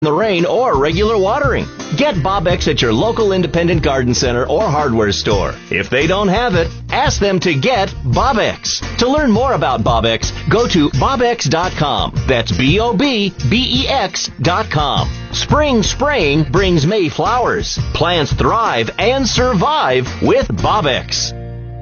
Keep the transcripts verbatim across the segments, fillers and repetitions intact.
the rain or regular watering. Get Bobex at your local independent garden center or hardware store. If they don't have it, ask them to get Bobex. To learn more about Bobex, go to bobex dot com. That's B O B B E X dot com. Spring spraying brings May flowers. Plants thrive and survive with Bobex.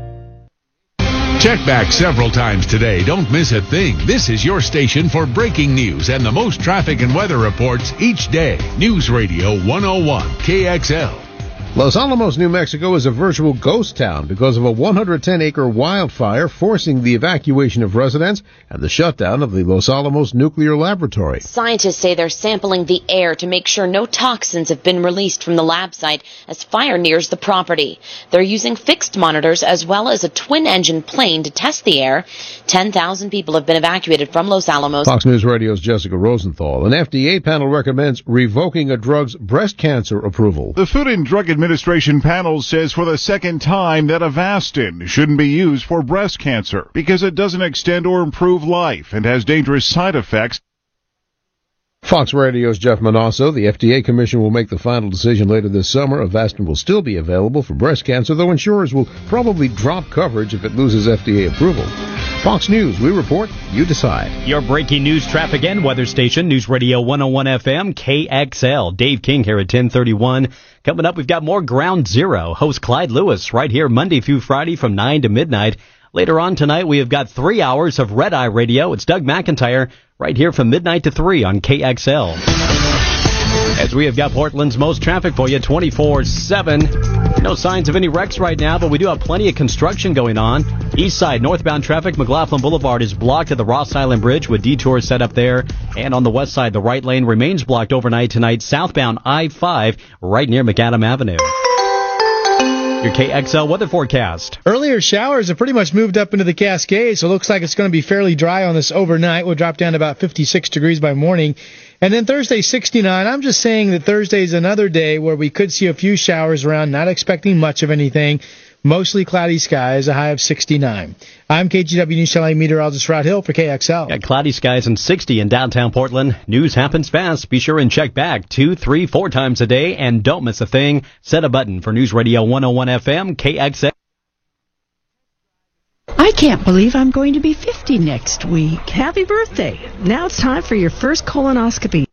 Check back several times today. Don't miss a thing. This is your station for breaking news and the most traffic and weather reports each day. News Radio one oh one K X L. Los Alamos, New Mexico is a virtual ghost town because of a one hundred ten acre wildfire forcing the evacuation of residents and the shutdown of the Los Alamos Nuclear Laboratory. Scientists say they're sampling the air to make sure no toxins have been released from the lab site as fire nears the property. They're using fixed monitors as well as a twin-engine plane to test the air. ten thousand people have been evacuated from Los Alamos. Fox News Radio's Jessica Rosenthal. An F D A panel recommends revoking a drug's breast cancer approval. The Food and Drug Administration panel says for the second time that Avastin shouldn't be used for breast cancer because it doesn't extend or improve life and has dangerous side effects. Fox Radio's Jeff Manasso. The F D A Commission will make the final decision later this summer. Avastin will still be available for breast cancer, though insurers will probably drop coverage if it loses F D A approval. Fox News, we report, you decide. Your breaking news, traffic, and weather station, News Radio one oh one F M, K X L. Dave King here at ten thirty-one. Coming up, we've got more Ground Zero. Host Clyde Lewis right here Monday through Friday from nine to midnight. Later on tonight, we have got three hours of Red Eye Radio. It's Doug McIntyre right here from midnight to three on K X L. As we have got Portland's most traffic for you twenty-four seven. No signs of any wrecks right now, but we do have plenty of construction going on. East side, northbound traffic, McLaughlin Boulevard is blocked at the Ross Island Bridge with detours set up there. And on the west side, the right lane remains blocked overnight tonight, southbound I five, right near McAdam Avenue. Your K X L weather forecast. Earlier showers have pretty much moved up into the Cascades, so it looks like it's going to be fairly dry on this overnight. We'll drop down to about fifty-six degrees by morning. And then Thursday, sixty-nine. I'm just saying that Thursday is another day where we could see a few showers around, not expecting much of anything. Mostly cloudy skies, a high of sixty-nine. I'm K G W News Channel meteorologist Rod Hill for K X L. Got cloudy skies and sixty in downtown Portland. News happens fast. Be sure and check back two, three, four times a day, and don't miss a thing. Set a button for News Radio one oh one F M, K X L. I can't believe I'm going to be fifty next week. Happy birthday. Now it's time for your first colonoscopy.